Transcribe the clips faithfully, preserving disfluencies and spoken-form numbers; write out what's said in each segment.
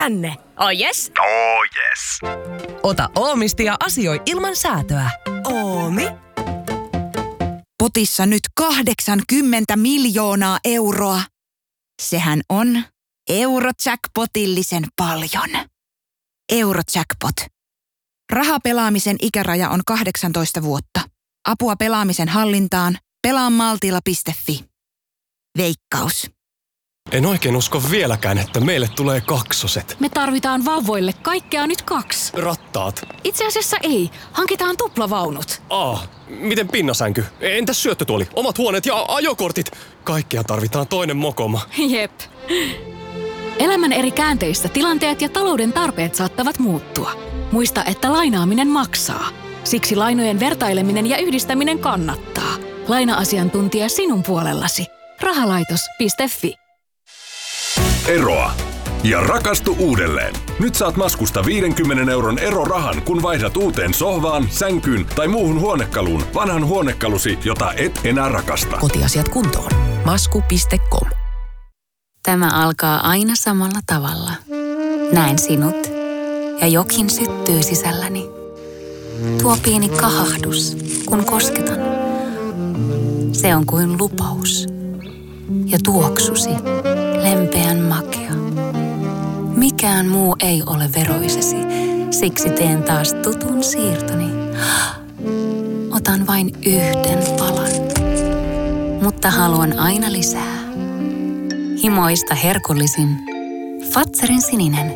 tänne. Oh yes? Oh yes. Ota Oomisti ja asioi ilman säätöä. Oomi. Potissa nyt kahdeksankymmentä miljoonaa euroa. Sehän on Eurojackpotillisen paljon. Eurojackpot. Rahapelaamisen ikäraja on kahdeksantoista vuotta. Apua pelaamisen hallintaan. Pelaa maltilla piste fi. Veikkaus. En oikein usko vieläkään, että meille tulee kaksoset. Me tarvitaan vauvoille kaikkea nyt kaksi. Rattaat. Itse asiassa ei. Hankitaan tuplavaunut. Aa, miten pinnasänky? Entäs syöttötuoli? Omat huoneet ja ajokortit? Kaikkea tarvitaan toinen mokoma. Jep. Elämän eri käänteistä tilanteet ja talouden tarpeet saattavat muuttua. Muista, että lainaaminen maksaa. Siksi lainojen vertaileminen ja yhdistäminen kannattaa. Laina-asiantuntija sinun puolellasi. Rahalaitos piste fi. Eroa. Ja rakastu uudelleen. Nyt saat Maskusta viidenkymmenen euron erorahan, kun vaihdat uuteen sohvaan, sänkyyn tai muuhun huonekaluun vanhan huonekalusi, jota et enää rakasta. Kotiasiat kuntoon. Masku piste com. Tämä alkaa aina samalla tavalla. Näen sinut ja jokin syttyy sisälläni. Tuo pieni kahahdus, kun kosketan. Se on kuin lupaus. Ja tuoksusi, lempeän makea. Mikään muu ei ole veroisesi, siksi teen taas tutun siirtoni. Otan vain yhden palan, mutta haluan aina lisää. Himoista herkullisin Fatserin sininen.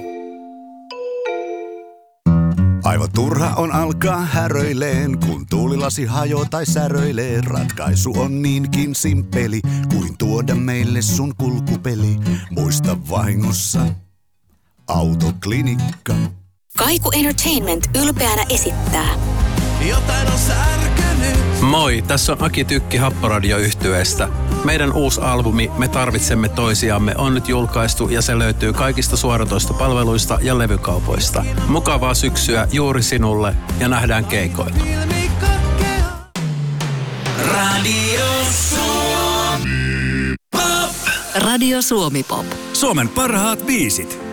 Aivan turha on alkaa häröileen, kun tuulilasi hajoo tai säröilee. Ratkaisu on niinkin simppeli, kuin tuoda meille sun kulkupeli. Muista vahingossa Autoklinikka. Kaiku Entertainment ylpeänä esittää. Jotain on särkynyt. Moi, tässä on Aki Tykki Happoradio-yhtyeestä. Meidän uusi albumi Me tarvitsemme toisiamme on nyt julkaistu ja se löytyy kaikista suoratoistopalveluista ja levykaupoista. Mukavaa syksyä juuri sinulle ja nähdään keikoilla. Radio Suomi Pop. Radio Suomi Pop. Suomen parhaat biisit.